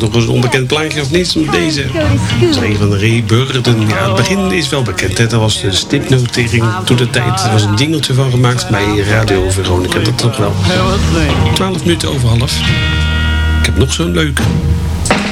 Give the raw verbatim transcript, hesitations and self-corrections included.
nog eens een onbekend plaatje of niet? Deze. Dat is een van de Ray Burden. Ja, het begin is wel bekend. Hè? Dat was de stipnotering toen de tijd. Er was een jingeltje van gemaakt bij Radio Veronica. Dat toch wel. twaalf minuten over half. Ik heb nog zo'n leuk.